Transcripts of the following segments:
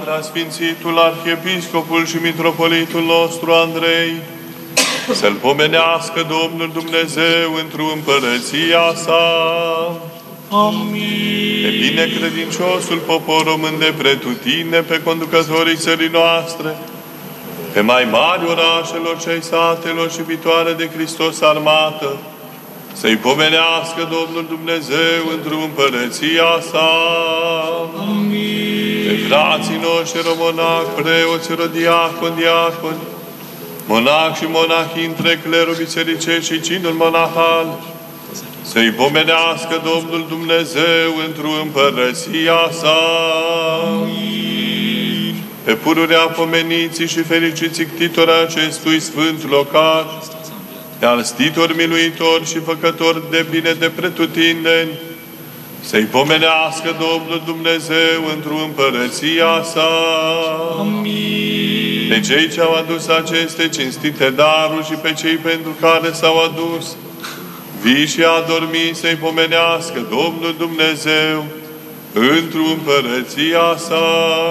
preasfințitul arhiepiscopul și mitropolitul nostru Andrei, să-l pomenească Domnul Dumnezeu într-o împărăția sa. Amin. Pe binecredinciosul popor român de pretutine, pe conducătorii țării noastre, pe mai mari orașelor și ai satelor și viitoare de Hristos armată, să-i pomenească Domnul Dumnezeu într-o împărăția sa. Amin. Pe frații noștri romonac, preoți, rodiaconi, diaconi, monaci și monahii între clerul bisericești și cinul monahal, să-i pomenească Domnul Dumnezeu într-o împărăția sa. Amin. Pe pururea pomeniții și fericiții ctitori acestui sfânt locaș, pe alstitori, miluitori și făcători de bine de pretutindeni, să-i pomenească Domnul Dumnezeu într-o împărăția sa. Amin. Pe cei ce au adus aceste cinstite daruri și pe cei pentru care s-au adus, vii și adormi, să-i pomenească Domnul Dumnezeu într-o împărăția sa.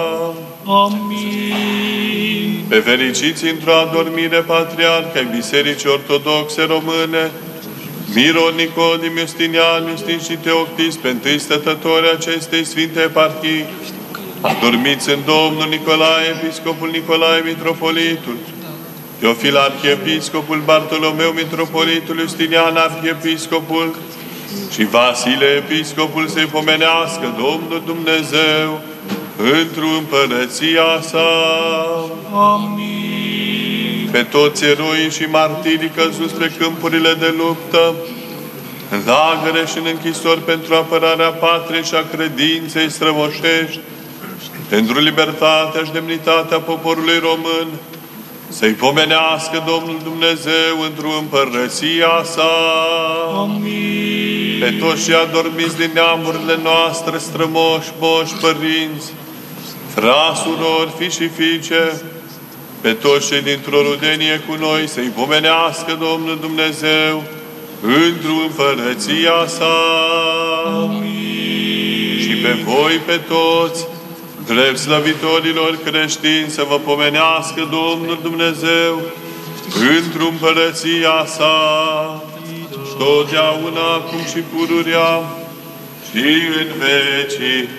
Amin. Pe fericiți într-o adormire patriarhi ai Bisericii Ortodoxe Române, Miron, Nicodim, Justinian, Justin și Teoctis, pe întâi stătători acestei Sfinte Eparhii, adormiți în Domnul Nicolae, Episcopul Nicolae, Mitropolitul, Teofil, Arhiepiscopul, Bartolomeu, Mitropolitul, Justinian, Arhiepiscopul și Vasile, Episcopul, să-i pomenească Domnul Dumnezeu într-o împărăția sa. Amin. Pe toți eroii și martirii căzuți pe câmpurile de luptă, în lagăre și în închisori pentru apărarea patriei și a credinței strămoșești, pentru libertatea și demnitatea poporului român, să-i pomenească Domnul Dumnezeu într-o împărăția sa. Amin. Pe toți cei adormiți din neamurile noastre, strămoși, moși, părinți, frați, surori, fii și fiice, pe toți cei dintr-o rudenie cu noi, să-i pomenească Domnul Dumnezeu într-o împărăția sa. Amin. Și pe voi, pe toți, drept slăvitorilor creștini, să vă pomenească Domnul Dumnezeu într-o împărăția sa, totdeauna, acum și pururea și în vecii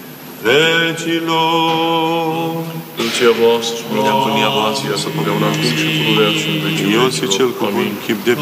vecilor. Dulcia voastră și mânia voastră, să totdeauna acum și pururea și în vecii vecilor. Eu și cel cu un chip de